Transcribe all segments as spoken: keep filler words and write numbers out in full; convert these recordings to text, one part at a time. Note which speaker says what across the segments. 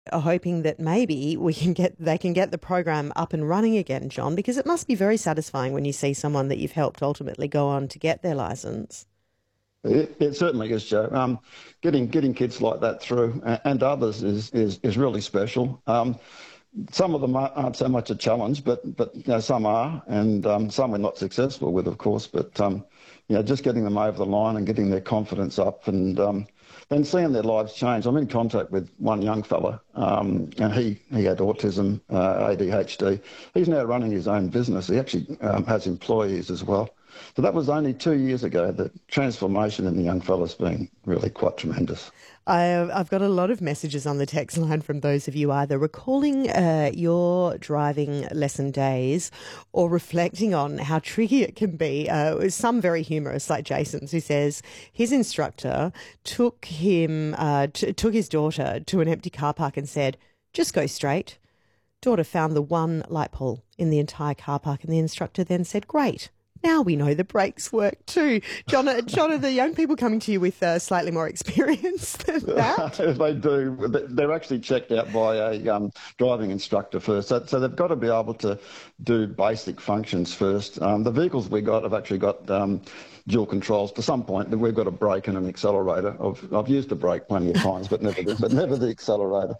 Speaker 1: are hoping that maybe we can get they can get the program up and running again, John, because it must be very satisfying when you see someone that you've helped ultimately go on to get their licence.
Speaker 2: It, it certainly is, Joe. Um, getting getting kids like that through and, and others is, is is really special. Um, some of them aren't so much a challenge, but but you know, some are, and um, some we're not successful with, of course. But um, you know, just getting them over the line and getting their confidence up, and um, then seeing their lives change. I'm in contact with one young fella, um, and he he had autism, uh, A D H D. He's now running his own business. He actually um, has employees as well. So that was only two years ago. The transformation in the young fella's been really quite tremendous.
Speaker 1: I, I've got a lot of messages on the text line from those of you either recalling uh, your driving lesson days or reflecting on how tricky it can be. Uh, some very humorous, like Jason's, who says his instructor took him, uh, t- took his daughter to an empty car park and said, "Just go straight." Daughter found the one light pole in the entire car park, and the instructor then said, "Great. Now we know the brakes work too." John, John, are the young people coming to you with uh, slightly more experience than that?
Speaker 2: They do. They're actually checked out by a um, driving instructor first. So, so they've got to be able to do basic functions first. Um, the vehicles we got have actually got um, dual controls. To some point, we've got a brake and an accelerator. I've, I've used the brake plenty of times, but never the, but never the accelerator.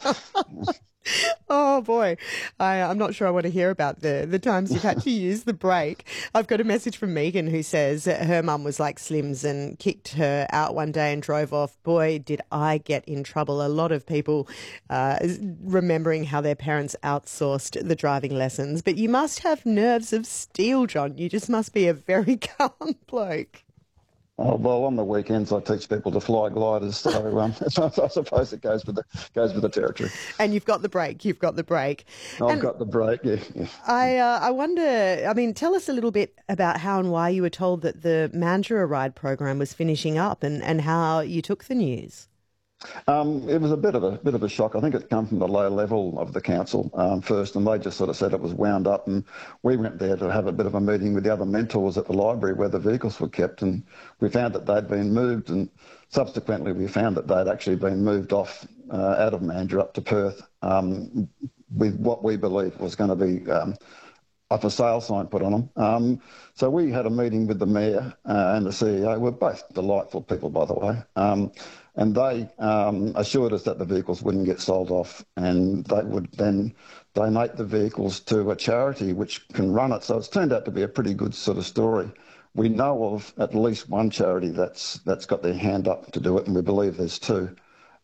Speaker 1: Oh boy, I, I'm not sure I want to hear about the, the times you've had to use the brake. I've got a message from Megan who says her mum was like Slims and kicked her out one day and drove off. Boy, did I get in trouble. A lot of people uh, remembering how their parents outsourced the driving lessons. But you must have nerves of steel, John. You just must be a very calm bloke.
Speaker 2: Oh, well, on the weekends I teach people to fly gliders, so um, I suppose it goes with the goes with the territory.
Speaker 1: And you've got the brake. You've got the brake.
Speaker 2: I've
Speaker 1: and
Speaker 2: got the brake. Yeah. yeah.
Speaker 1: I uh, I wonder. I mean, tell us a little bit about how and why you were told that the Mandurah Ride program was finishing up, and, and how you took the news.
Speaker 2: Um, it was a bit of a bit of a shock. I think it came from the low level of the council um, first, and they just sort of said it was wound up. And we went there to have a bit of a meeting with the other mentors at the library where the vehicles were kept, and we found that they'd been moved. And subsequently, we found that they'd actually been moved off uh, out of Mandurah up to Perth um, with what we believed was going to be um, a for sale sign put on them. Um, so we had a meeting with the mayor uh, and the C E O. We're both delightful people, by the way. Um, and they um, assured us that the vehicles wouldn't get sold off, and they would then donate the vehicles to a charity which can run it. So it's turned out to be a pretty good sort of story. We know of at least one charity that's that's got their hand up to do it, and we believe there's two.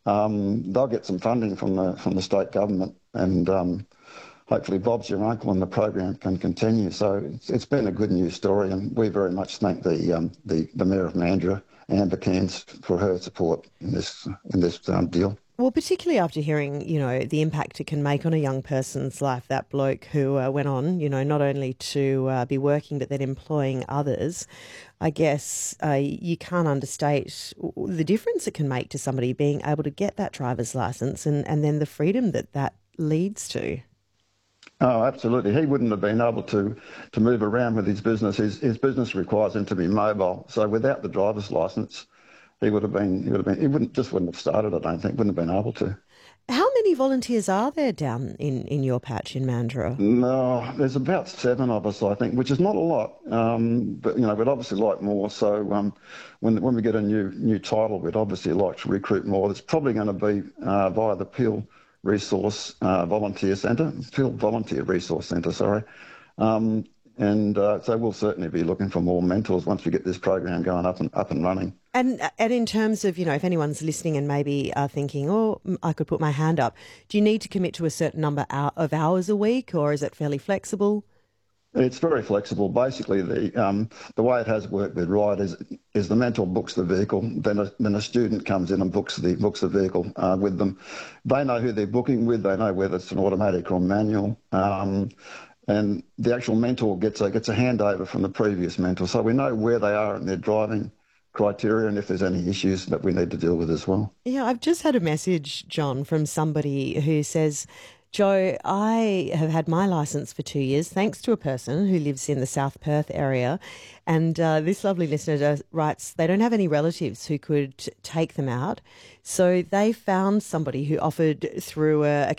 Speaker 2: Um, they'll get some funding from the from the state government, and um, hopefully Bob's your uncle and the program can continue. So it's, it's been a good news story, and we very much thank the um, the, the Mayor of Mandurah, Amber Cairns, for her support in this in this um, deal.
Speaker 1: Well, particularly after hearing, you know, the impact it can make on a young person's life, that bloke who uh, went on, you know, not only to uh, be working but then employing others, I guess uh, you can't understate the difference it can make to somebody being able to get that driver's licence, and, and then the freedom that that leads to.
Speaker 2: Oh, absolutely. He wouldn't have been able to, to move around with his business. His, his business requires him to be mobile. So without the driver's licence, he would have been, he would have been, he wouldn't, just wouldn't have started, I don't think, wouldn't have been able to.
Speaker 1: How many volunteers are there down in, in your patch in Mandurah?
Speaker 2: No, there's about seven of us, I think, which is not a lot. Um, but, you know, we'd obviously like more. So um, when when we get a new new title, we'd obviously like to recruit more. It's probably going to be uh, via the Peel Resource uh, Volunteer Centre, Peel Volunteer Resource Centre, sorry. Um, and uh, so we'll certainly be looking for more mentors once we get this program going up and up and running.
Speaker 1: And and in terms of, you know, if anyone's listening and maybe are thinking, oh, I could put my hand up, do you need to commit to a certain number of hours a week, or is it fairly flexible?
Speaker 2: It's very flexible. Basically, the um, the way it has worked with Ride is is the mentor books the vehicle, then a, then a student comes in and books the books the vehicle uh, with them. They know who they're booking with. They know whether it's an automatic or manual. Um, and the actual mentor gets a gets a handover from the previous mentor, so we know where they are in their driving criteria and if there's any issues that we need to deal with as well.
Speaker 1: Yeah, I've just had a message, John, from somebody who says, Joe, I have had my licence for two years thanks to a person who lives in the South Perth area. And uh, this lovely listener does, writes, they don't have any relatives who could take them out. So they found somebody who offered through a, a